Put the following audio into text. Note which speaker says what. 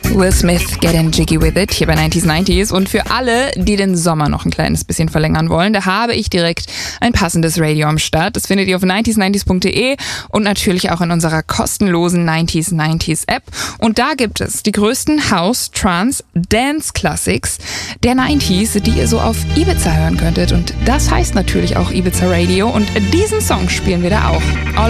Speaker 1: Will Smith, Getting Jiggy With It, hier bei 90s. Und für alle, die den Sommer noch ein kleines bisschen verlängern wollen, da habe ich direkt ein passendes Radio am Start. Das findet ihr auf 90s90s.de und natürlich auch in unserer kostenlosen 90s App. Und da gibt es die größten House, Trance, Dance Classics der 90s, die ihr so auf Ibiza hören könntet. Und das heißt natürlich auch Ibiza Radio. Und diesen Song spielen wir da auch.